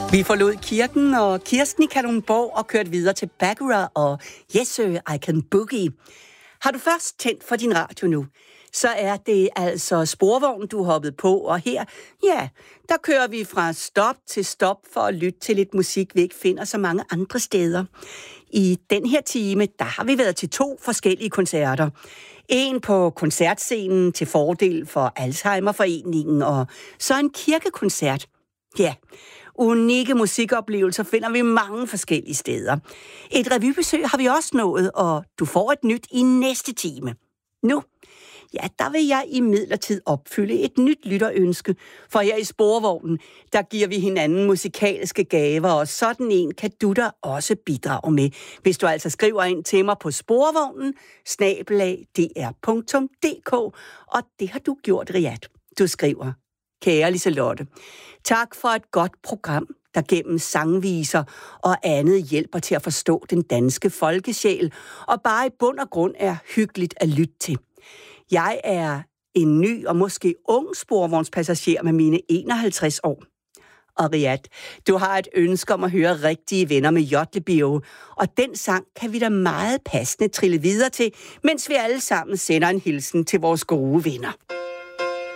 Vi forlod kirken og Kirsten i Kalundborg og kørte videre til Baccarat og Yes Sir, I Can Boogie. Har du først tændt for din radio nu, så er det altså Sporvognen, du er hoppet på. Og her, ja, der kører vi fra stop til stop for at lytte til lidt musik, vi ikke finder så mange andre steder. I den her time, der har vi været til 2 forskellige koncerter. En på koncertscenen til fordel for Alzheimerforeningen, og så en kirkekoncert. Ja, unikke musikoplevelser finder vi mange forskellige steder. Et revybesøg har vi også nået, og du får et nyt i næste time. Nu, ja, der vil jeg imidlertid opfylde et nyt lytterønske, for her i Sporvognen, der giver vi hinanden musikalske gaver, og sådan en kan du da også bidrage med, hvis du altså skriver ind til mig på sporvognen@dr.dk, og det har du gjort, Riat. Du skriver: Kære Liselotte, tak for et godt program, der gennem sangviser og andet hjælper til at forstå den danske folkesjæl, og bare i bund og grund er hyggeligt at lytte til. Jeg er en ny og måske ung sporvognspassager med mine 51 år. Og Riat, du har et ønske om at høre Rigtige Venner med Jotlebio, og den sang kan vi da meget passende trille videre til, mens vi alle sammen sender en hilsen til vores gode venner.